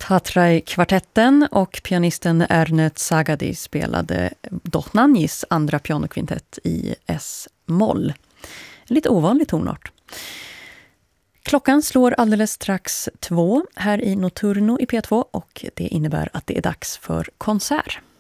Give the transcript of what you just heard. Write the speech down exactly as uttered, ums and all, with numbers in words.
Tatray-kvartetten och pianisten Ernest Sagadi spelade Dohnanjis andra pianokvintett i S-moll. En lite ovanlig tonart. Klockan slår alldeles strax två här i Notturno i P två och det innebär att det är dags för konsert.